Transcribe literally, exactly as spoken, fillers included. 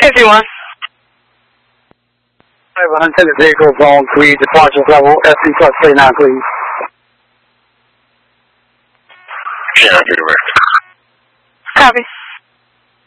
fifty-one. one hundred vehicle zone three, departure level, S C plus thirty-nine, please. Yeah, I'll be right. Copy.